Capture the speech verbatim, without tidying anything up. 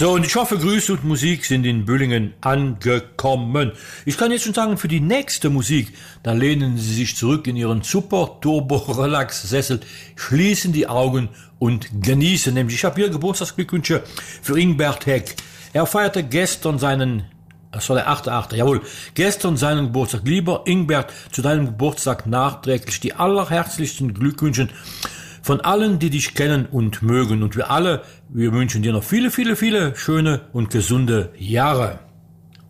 So, und ich hoffe, Grüße und Musik sind in Büllingen angekommen. Ich kann jetzt schon sagen, für die nächste Musik, da lehnen Sie sich zurück in Ihren Super Turbo Relax Sessel, schließen die Augen und genießen. Nämlich, ich habe hier Geburtstagsglückwünsche für Ingbert Heck. Er feierte gestern seinen, das war der achte achte jawohl, gestern seinen Geburtstag. Lieber Ingbert, zu deinem Geburtstag nachträglich die allerherzlichsten Glückwünsche von allen, die dich kennen und mögen. Und wir alle, wir wünschen dir noch viele, viele, viele schöne und gesunde Jahre.